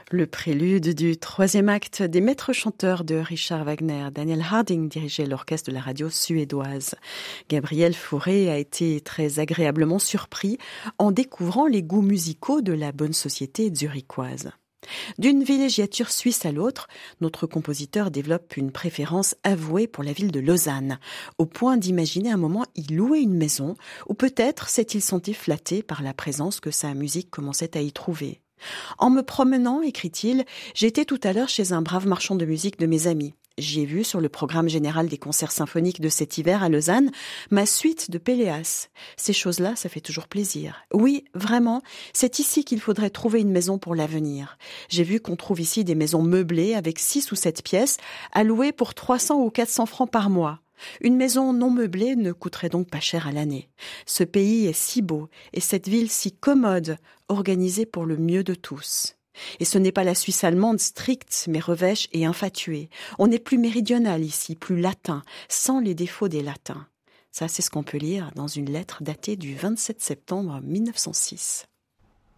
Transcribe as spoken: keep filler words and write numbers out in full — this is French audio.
Le prélude du troisième acte des Maîtres chanteurs de Richard Wagner. Daniel Harding dirigeait l'orchestre de la radio suédoise. Gabriel Fauré a été très agréablement surpris en découvrant les goûts musicaux de la bonne société zurichoise. D'une villégiature suisse à l'autre, notre compositeur développe une préférence avouée pour la ville de Lausanne, au point d'imaginer un moment y louer une maison, ou peut-être s'est-il senti flatté par la présence que sa musique commençait à y trouver. En me promenant, écrit-il, j'étais tout à l'heure chez un brave marchand de musique de mes amis. J'y ai vu sur le programme général des concerts symphoniques de cet hiver à Lausanne ma suite de Péléas. Ces choses-là, ça fait toujours plaisir. Oui, vraiment, c'est ici qu'il faudrait trouver une maison pour l'avenir. J'ai vu qu'on trouve ici des maisons meublées avec six ou sept pièces à louer pour trois cents ou quatre cents francs par mois. Une maison non meublée ne coûterait donc pas cher à l'année. Ce pays est si beau et cette ville si commode, organisée pour le mieux de tous. Et ce n'est pas la Suisse allemande stricte, mais revêche et infatuée. On est plus méridional ici, plus latin, sans les défauts des latins. Ça, c'est ce qu'on peut lire dans une lettre datée du vingt-sept septembre mille neuf cent six.